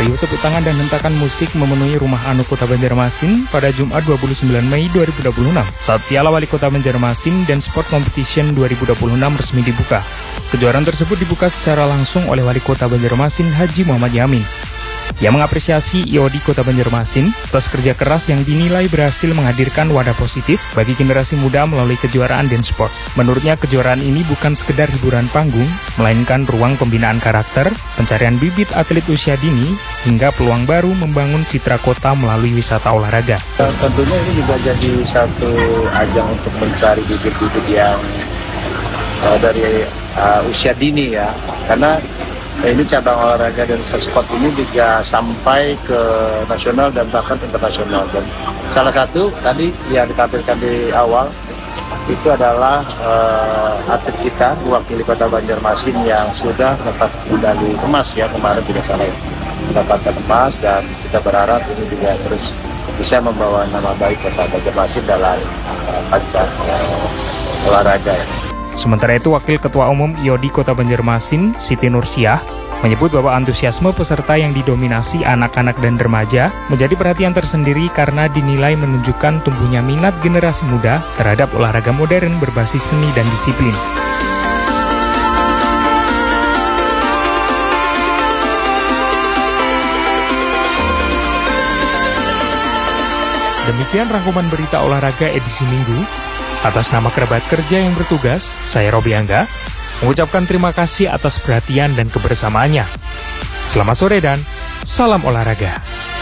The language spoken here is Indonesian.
riuh tepuk tangan dan hentakan musik memenuhi Rumah Anu Kota Banjarmasin pada Jumat 29 Mei 2026 saat Piala Wali Kota Banjarmasin dan Sport Competition 2026 resmi dibuka. Kejuaraan tersebut dibuka secara langsung oleh Wali Kota Banjarmasin Haji Muhammad Yamin. Ia mengapresiasi IOD Kota Banjarmasin atas kerja keras yang dinilai berhasil menghadirkan wadah positif bagi generasi muda melalui kejuaraan dan sport. Menurutnya kejuaraan ini bukan sekedar hiburan panggung, melainkan ruang pembinaan karakter, pencarian bibit atlet usia dini, hingga peluang baru membangun citra kota melalui wisata olahraga. Tentunya ini juga jadi satu ajang untuk mencari bibit-bibit yang dari usia dini ya, karena ini cabang olahraga dan sport ini juga sampai ke nasional dan bahkan internasional. Dan salah satu tadi yang ditampilkan di awal itu adalah atlet kita mewakili Kota Banjarmasin yang sudah mendapat medali emas ya kemarin tidak salah ya, mendapatkan emas, dan kita berharap ini juga terus bisa membawa nama baik Kota Banjarmasin dalam ajang olahraga. Sementara itu, Wakil Ketua Umum IOD Kota Banjarmasin, Siti Nursiah, menyebut bahwa antusiasme peserta yang didominasi anak-anak dan remaja menjadi perhatian tersendiri karena dinilai menunjukkan tumbuhnya minat generasi muda terhadap olahraga modern berbasis seni dan disiplin. Demikian rangkuman berita olahraga edisi Minggu. Atas nama kerabat kerja yang bertugas, saya Robi Angga, mengucapkan terima kasih atas perhatian dan kebersamaannya. Selamat sore dan salam olahraga.